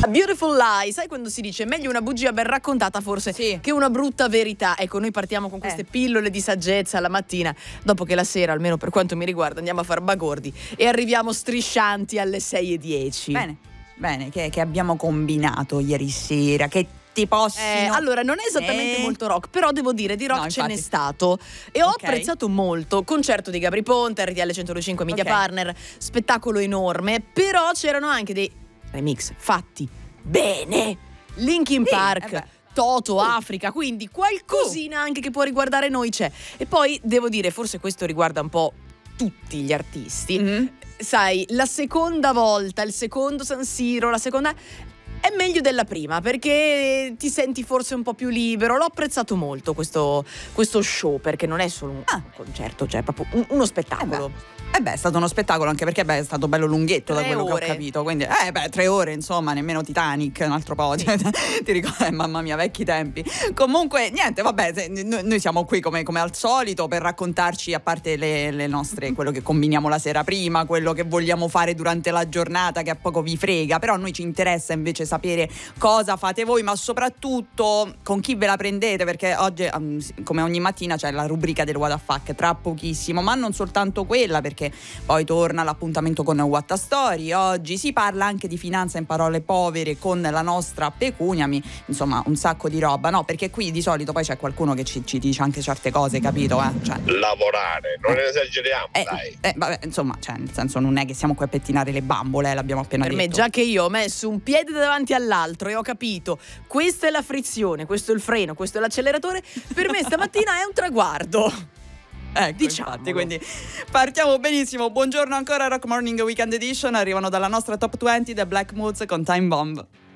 A Beautiful Lie, sai quando si dice meglio una bugia ben raccontata forse che una brutta verità? Ecco, noi partiamo con queste pillole di saggezza la mattina, dopo che la sera, almeno per quanto mi riguarda, andiamo a far bagordi e arriviamo striscianti alle 6:10. Bene, che abbiamo combinato ieri sera, che ti possino... allora, non è esattamente molto rock, però devo dire di rock ce n'è stato e ho apprezzato molto. Concerto di Gabry Ponte, RTL 105 Media Partner, spettacolo enorme, però c'erano anche dei remix fatti bene. Linkin Park, Toto, Africa, quindi qualcosina anche che può riguardare noi c'è. E poi devo dire, forse questo riguarda un po' tutti gli artisti. Sai, la seconda volta, il secondo San Siro, la seconda è meglio della prima perché ti senti forse un po' più libero. L'ho apprezzato molto questo show, perché non è solo un concerto, cioè proprio uno spettacolo. È stato uno spettacolo, anche perché è stato bello lunghetto, da quello che ho capito. Quindi 3 ore, insomma, nemmeno Titanic, un altro po'. Ti ricordo, mamma mia, vecchi tempi. Comunque, niente, vabbè, noi siamo qui come al solito per raccontarci, a parte le nostre, quello che combiniamo la sera prima, quello che vogliamo fare durante la giornata, che a poco vi frega, però a noi ci interessa invece sapere cosa fate voi, ma soprattutto con chi ve la prendete, perché oggi, come ogni mattina, c'è la rubrica del What the Fuck tra pochissimo, ma non soltanto quella, perché poi torna l'appuntamento con What a Story. Oggi si parla anche di finanza in parole povere con la nostra Pecunia, insomma un sacco di roba, no? Perché qui di solito poi c'è qualcuno che ci dice anche certe cose, capito? Cioè, lavorare, non esageriamo, dai. Vabbè, insomma, cioè, nel senso, non è che siamo qui a pettinare le bambole, l'abbiamo appena detto. Per me, già che io ho messo un piede davanti all'altro e ho capito questa è la frizione, questo è il freno, questo è l'acceleratore, per me stamattina è un traguardo. Diciamo, quindi partiamo benissimo. Buongiorno ancora, Rock Morning Weekend Edition. Arrivano dalla nostra Top 20 The Black Moods con Time Bomb.